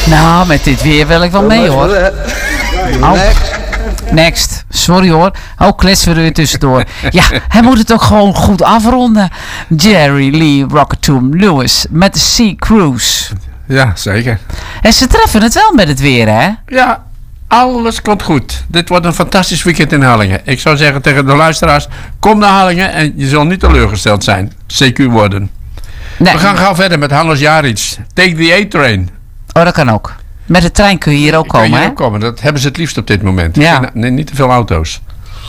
Nou, met dit weer wil ik wel mee, hoor. Next. Sorry hoor. Oh, kletsen we er weer tussendoor. Ja, hij moet het ook gewoon goed afronden. Jerry Lee Rocketoon Lewis met de Sea Cruise. Ja, zeker. En ze treffen het wel met het weer, hè? Ja, alles komt goed. Dit wordt een fantastisch weekend in Hallingen. Ik zou zeggen tegen de luisteraars, kom naar Hallingen en je zal niet teleurgesteld zijn. CQ worden. Nee. We gaan gauw verder met Hannes Jaric. Take the A-train. Oh, dat kan ook. Met de trein kun je hier ook komen, hè? Dat hebben ze het liefst op dit moment. Ja. Niet te veel auto's.